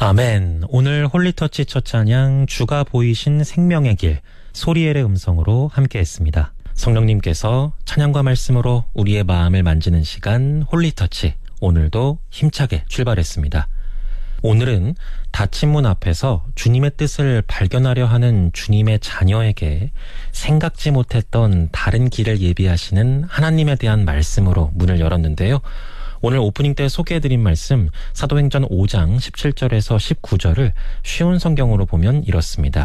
아멘. 오늘 홀리터치 첫 찬양 주가 보이신 생명의 길 소리엘의 음성으로 함께했습니다. 성령님께서 찬양과 말씀으로 우리의 마음을 만지는 시간 홀리터치, 오늘도 힘차게 출발했습니다. 오늘은 닫힌 문 앞에서 주님의 뜻을 발견하려 하는 주님의 자녀에게 생각지 못했던 다른 길을 예비하시는 하나님에 대한 말씀으로 문을 열었는데요. 오늘 오프닝 때 소개해드린 말씀 사도행전 5장 17절에서 19절을 쉬운 성경으로 보면 이렇습니다.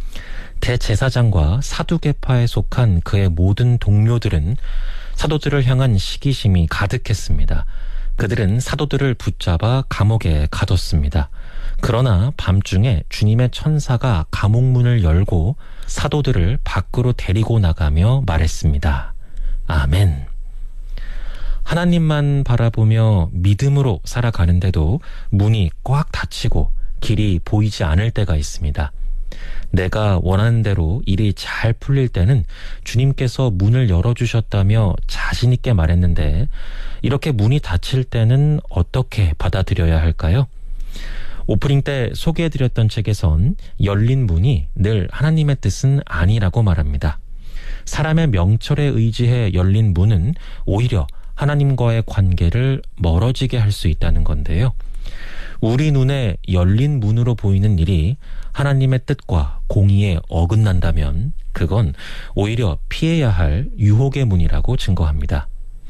대제사장과 사두개파에 속한 그의 모든 동료들은 사도들을 향한 시기심이 가득했습니다. 그들은 사도들을 붙잡아 감옥에 가뒀습니다. 그러나 밤중에 주님의 천사가 감옥문을 열고 사도들을 밖으로 데리고 나가며 말했습니다. 아멘. 하나님만 바라보며 믿음으로 살아가는데도 문이 꽉 닫히고 길이 보이지 않을 때가 있습니다. 내가 원하는 대로 일이 잘 풀릴 때는 주님께서 문을 열어주셨다며 자신 있게 말했는데 이렇게 문이 닫힐 때는 어떻게 받아들여야 할까요? 오프닝 때 소개해드렸던 책에선 열린 문이 늘 하나님의 뜻은 아니라고 말합니다. 사람의 명철에 의지해 열린 문은 오히려 하나님과의 관계를 멀어지게 할 수 있다는 건데요. 우리 눈에 열린 문으로 보이는 일이 하나님의 뜻과 공의에 어긋난다면 그건 오히려 피해야 할 유혹의 문이라고 증거합니다.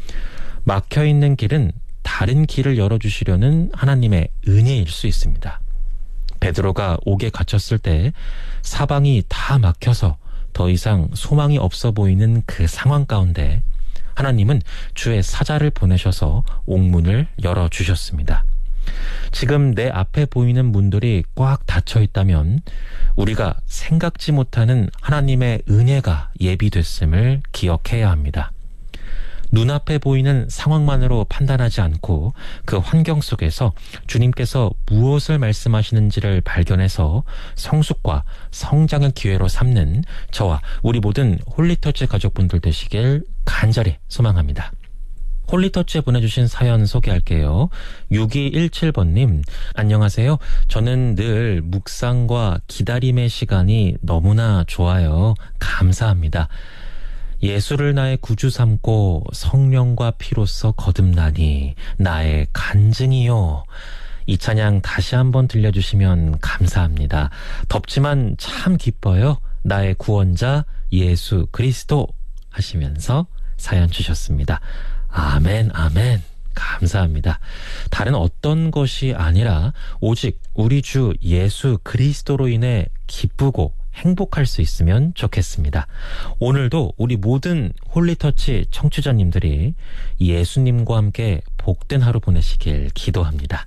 막혀있는 길은 다른 길을 열어주시려는 하나님의 은혜일 수 있습니다. 베드로가 옥에 갇혔을 때 사방이 다 막혀서 더 이상 소망이 없어 보이는 그 상황 가운데 하나님은 주의 사자를 보내셔서 옥문을 열어주셨습니다. 지금 내 앞에 보이는 문들이 꽉 닫혀 있다면 우리가 생각지 못하는 하나님의 은혜가 예비됐음을 기억해야 합니다. 눈앞에 보이는 상황만으로 판단하지 않고 그 환경 속에서 주님께서 무엇을 말씀하시는지를 발견해서 성숙과 성장의 기회로 삼는 저와 우리 모든 홀리터치 가족분들 되시길 간절히 소망합니다. 홀리터치에 보내주신 사연 소개할게요. 6217번님, 안녕하세요. 저는 늘 묵상과 기다림의 시간이 너무나 좋아요. 감사합니다. 예수를 나의 구주 삼고 성령과 피로써 거듭나니 나의 간증이요. 이 찬양 다시 한번 들려주시면 감사합니다. 덥지만 참 기뻐요. 나의 구원자 예수 그리스도 하시면서 사연 주셨습니다. 아멘, 아멘. 감사합니다. 다른 어떤 것이 아니라 오직 우리 주 예수 그리스도로 인해 기쁘고 행복할 수 있으면 좋겠습니다. 오늘도 우리 모든 홀리터치 청취자님들이 예수님과 함께 복된 하루 보내시길 기도합니다.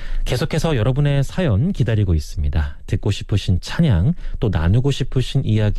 계속해서 여러분의 사연 기다리고 있습니다. 듣고 싶으신 찬양, 또 나누고 싶으신 이야기